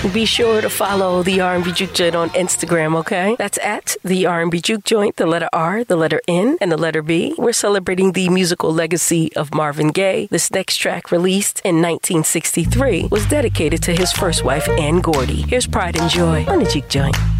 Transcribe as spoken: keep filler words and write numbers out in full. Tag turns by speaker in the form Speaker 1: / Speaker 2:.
Speaker 1: Be sure to follow the R and B Juke Joint on Instagram, okay? That's at the R and B Juke Joint, the letter R, the letter N, and the letter B. We're celebrating the musical legacy of Marvin Gaye. This next track, released in nineteen sixty-three, was dedicated to his first wife, Ann Gordy. Here's Pride and Joy on the Juke Joint.